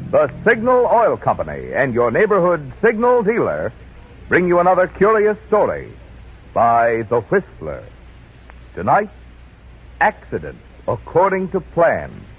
The Signal Oil Company and your neighborhood Signal dealer bring you another curious story by The Whistler. Tonight, Accident According to Plan.